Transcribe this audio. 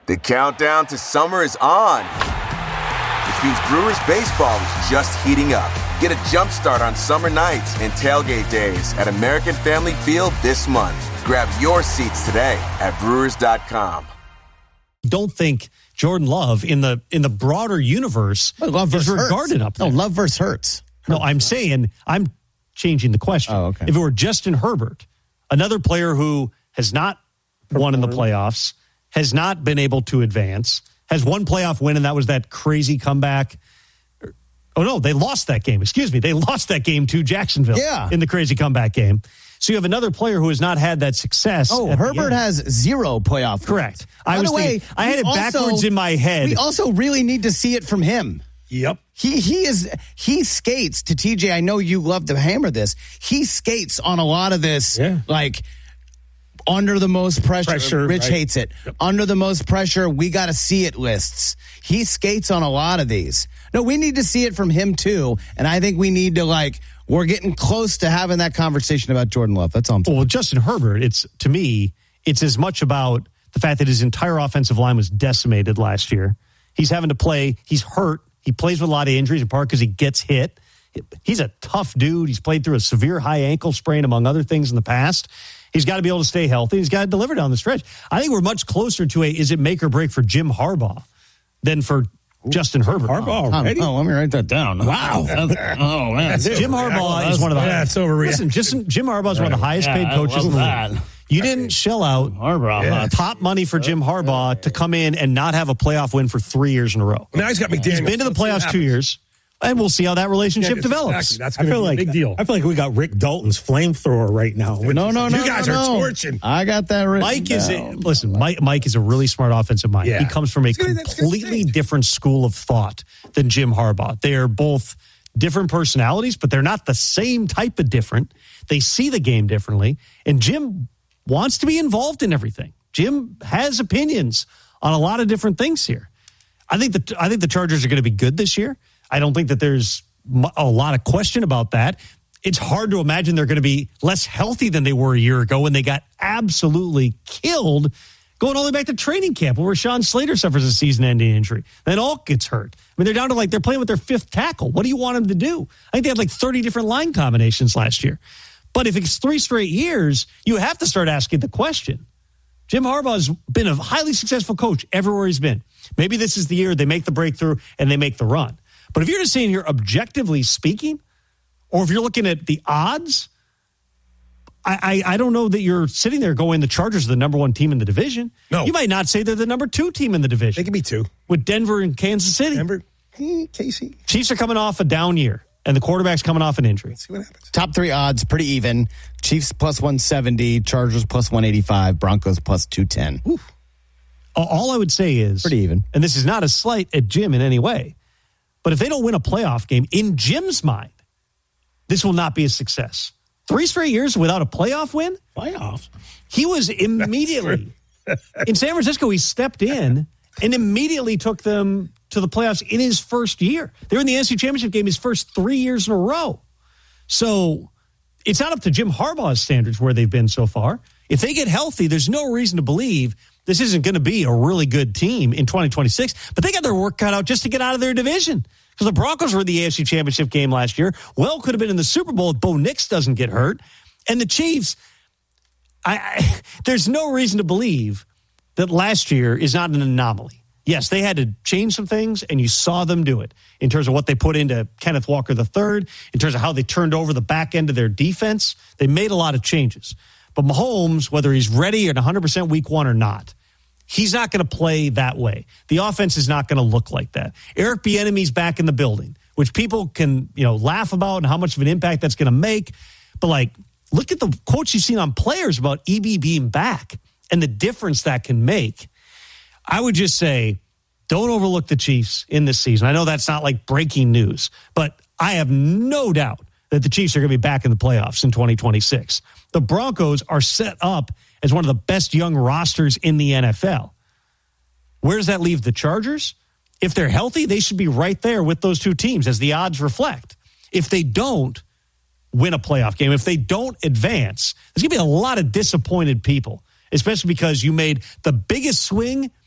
The countdown to summer is on, which means Brewers baseball is just heating up. Get a jump start on summer nights and tailgate days at American Family Field this month. Grab your seats today at Brewers.com. Don't think Jordan Love in the broader universe is regarded up there. No, Love versus Hurts. No, I'm saying I'm changing the question. Oh, okay. If it were Justin Herbert, another player who has not won in the playoffs, has not been able to advance, has one playoff win, and that was that crazy comeback. Oh, no, they lost that game. Excuse me. They lost that game to Jacksonville in the crazy comeback game. So you have another player who has not had that success. Oh, Herbert has 0 playoff wins. Correct. By the way, I had it backwards in my head. We also really need to see it from him. Yep. He skates to TJ. I know you love to hammer this. He skates on a lot of this, like under the most pressure. Rich hates it. Yep. Under the most pressure, we got to see it lists. He skates on a lot of these. No, we need to see it from him too. And I think we need to we're getting close to having that conversation about Jordan Love. That's all I'm saying. Well, Justin Herbert, to me, it's as much about the fact that his entire offensive line was decimated last year. He's having to play. He's hurt. He plays with a lot of injuries, in part because he gets hit. He's a tough dude. He's played through a severe high ankle sprain, among other things, in the past. He's got to be able to stay healthy. He's got to deliver down the stretch. I think we're much closer to is it make or break for Jim Harbaugh than for Justin Herbert. Harbaugh already? Oh, let me write that down. Wow. Oh, man. Jim Harbaugh is one of the highest. Listen, Jim Harbaugh is one of the highest paid coaches in the league. You didn't shell out top money for Jim Harbaugh to come in and not have a playoff win for 3 years in a row. Now he's got McDaniels. He's been to the playoffs 2 years, and we'll see how that relationship develops. Exactly. That's going to be a big deal. I feel like we got Rick Dalton's flamethrower right now. No. You guys are torching. I got that written Mike is a really smart offensive mind. Yeah. He comes from a completely different school of thought than Jim Harbaugh. They are both different personalities, but they're not the same type of different. They see the game differently, and Jim wants to be involved in everything. Jim has opinions on a lot of different things here. I think the Chargers are going to be good this year. I don't think that there's a lot of question about that. It's hard to imagine they're going to be less healthy than they were a year ago when they got absolutely killed going all the way back to training camp where Rashawn Slater suffers a season-ending injury. Then Alt gets hurt. I mean, they're down to they're playing with their 5th tackle. What do you want them to do? I think they had 30 different line combinations last year. But if it's 3 straight years, you have to start asking the question. Jim Harbaugh's been a highly successful coach everywhere he's been. Maybe this is the year they make the breakthrough and they make the run. But if you're just saying here, objectively speaking, or if you're looking at the odds, I don't know that you're sitting there going, the Chargers are the number 1 team in the division. No. You might not say they're the number 2 team in the division. They could be 2. With Denver and Kansas City. Denver, Casey. Chiefs are coming off a down year, and the quarterback's coming off an injury. Let's see what happens. Top 3 odds, pretty even. Chiefs plus 170, Chargers plus 185, Broncos plus 210. Ooh. All I would say is, pretty even. And this is not a slight at Jim in any way, but if they don't win a playoff game, in Jim's mind, this will not be a success. 3 straight years without a playoff win? Playoffs? He was immediately, in San Francisco, he stepped in and immediately took them to the playoffs in his first year. They were in the NFC Championship game his first 3 years in a row. So it's not up to Jim Harbaugh's standards where they've been so far. If they get healthy, there's no reason to believe this isn't going to be a really good team in 2026. But they got their work cut out just to get out of their division. Because the Broncos were in the AFC Championship game last year. Well, could have been in the Super Bowl if Bo Nix doesn't get hurt. And the Chiefs, there's no reason to believe that last year is not an anomaly. Yes, they had to change some things, and you saw them do it in terms of what they put into Kenneth Walker III, in terms of how they turned over the back end of their defense. They made a lot of changes. But Mahomes, whether he's ready at 100% week 1 or not, he's not going to play that way. The offense is not going to look like that. Eric Bieniemy's back in the building, which people can, laugh about and how much of an impact that's going to make. But look at the quotes you've seen on players about EB being back and the difference that can make. I would just say, don't overlook the Chiefs in this season. I know that's not breaking news, but I have no doubt that the Chiefs are going to be back in the playoffs in 2026. The Broncos are set up as one of the best young rosters in the NFL. Where does that leave the Chargers? If they're healthy, they should be right there with those 2 teams, as the odds reflect. If they don't win a playoff game, if they don't advance, there's going to be a lot of disappointed people, especially because you made the biggest swing